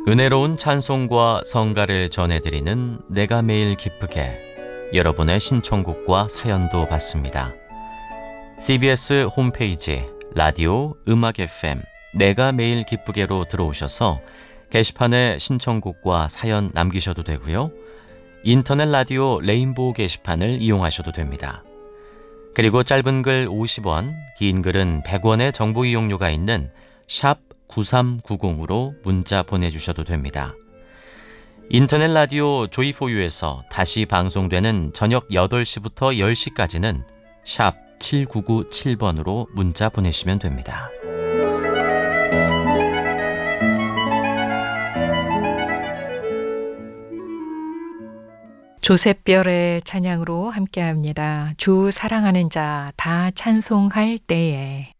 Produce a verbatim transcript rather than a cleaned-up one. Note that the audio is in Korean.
은혜로운 찬송과 성가를 전해드리는 내가 매일 기쁘게, 여러분의 신청곡과 사연도 받습니다. 씨비에스 홈페이지 라디오 음악 에프엠 내가 매일 기쁘게로 들어오셔서 게시판에 신청곡과 사연 남기셔도 되고요. 인터넷 라디오 레인보우 게시판을 이용하셔도 됩니다. 그리고 짧은 글 오십 원, 긴 글은 백 원의 정보 이용료가 있는 샵 구삼구공으로 문자 보내주셔도 됩니다. 인터넷 라디오 조이포유에서 다시 방송되는 저녁 여덟 시부터 열 시까지는 샵 칠구구칠 번으로 문자 보내시면 됩니다. 조셉별의 찬양으로 함께합니다. 주 사랑하는 자 다 찬송할 때에.